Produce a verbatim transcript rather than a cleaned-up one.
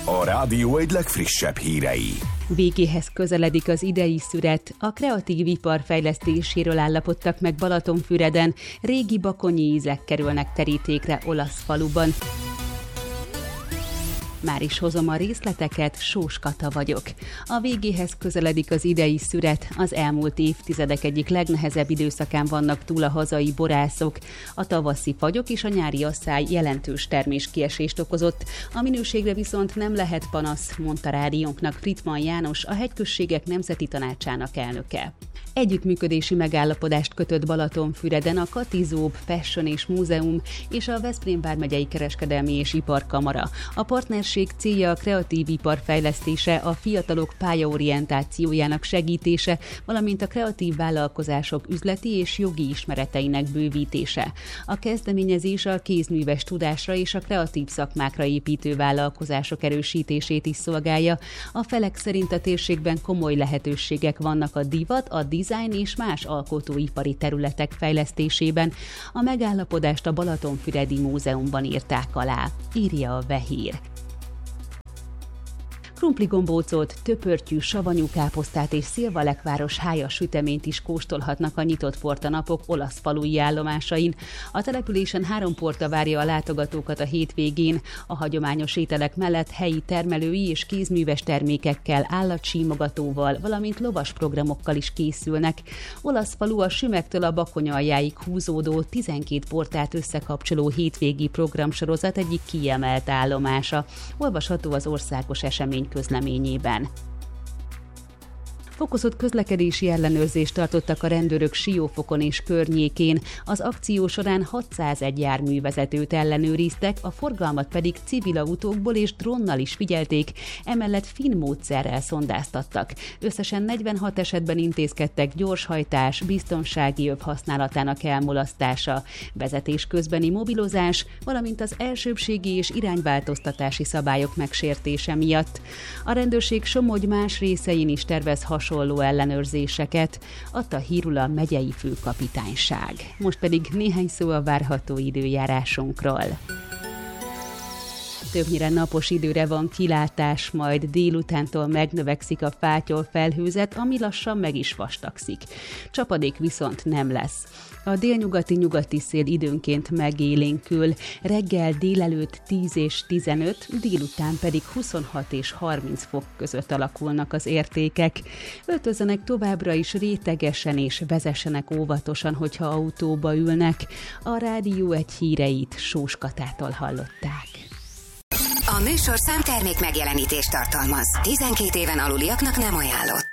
A rádió egy legfrissebb hírei. Végéhez közeledik az idei szüret, a kreatív ipar fejlesztéséről állapodtak meg Balatonfüreden, régi bakonyi ízek kerülnek terítékre olasz faluban. Már is hozom a részleteket, Sós Kata vagyok. A végéhez közeledik az idei szüret, az elmúlt évtizedek egyik legnehezebb időszakán vannak túl a hazai borászok. A tavaszi fagyok és a nyári asszály jelentős terméskiesést okozott, a minőségre viszont nem lehet panasz, mondta rádiónknak Frittmann János, a Hegyközségek Nemzeti Tanácsának elnöke. Együttműködési megállapodást kötött Balatonfüreden a Katizób Fashion és Múzeum és a Veszprém vármegyei Kereskedelmi és Iparkamara. A partnerség célja a kreatív ipar fejlesztése, a fiatalok pályaorientációjának segítése, valamint a kreatív vállalkozások üzleti és jogi ismereteinek bővítése. A kezdeményezés a kézműves tudásra és a kreatív szakmákra építő vállalkozások erősítését is szolgálja. A felek szerint a térségben komoly lehetőségek vannak a divat, a design és más alkotóipari területek fejlesztésében. A megállapodást a Balatonfüredi Múzeumban írták alá, írja a Vehír. Krumpligombócot, töpörtyű, savanyú káposztát és szilvalekváros hájas süteményt is kóstolhatnak a nyitott portanapok olasz falui állomásain. A településen három porta várja a látogatókat a hétvégén. A hagyományos ételek mellett helyi termelői és kézműves termékekkel, állatsímogatóval, valamint lovas programokkal is készülnek. Olasz falu a Sümegtől a Bakony aljáig húzódó tizenkét portát összekapcsoló hétvégi programsorozat egyik kiemelt állomása. Olvasható az országos esemény közleményében. Fokozott közlekedési ellenőrzést tartottak a rendőrök Siófokon és környékén. Az akció során hatszázegy járművezetőt ellenőriztek, a forgalmat pedig civil autókból és drónnal is figyelték, emellett finn módszerrel szondáztattak. Összesen negyvenhat esetben intézkedtek gyorshajtás, biztonsági öv használatának elmulasztása, vezetés közbeni mobilozás, valamint az elsőbbségi és irányváltoztatási szabályok megsértése miatt. A rendőrség Somogy más részein is tervez hasonló ellenőrzéseket, adta hírul a megyei főkapitányság. Most pedig néhány szó a várható időjárásunkról. Többnyire napos időre van kilátás, majd délutántól megnövekszik a fátyol felhőzet, ami lassan meg is vastagszik. Csapadék viszont nem lesz. A délnyugati-nyugati szél időnként megélénkül, reggel délelőtt tíz és tizenöt, délután pedig huszonhat és harminc fok között alakulnak az értékek. Öltözzenek továbbra is rétegesen és vezessenek óvatosan, hogyha autóba ülnek. A rádió egy híreit Sós Katától hallották. A műsorszám termék megjelenítést tartalmaz. tizenkét éven aluliaknak nem ajánlott.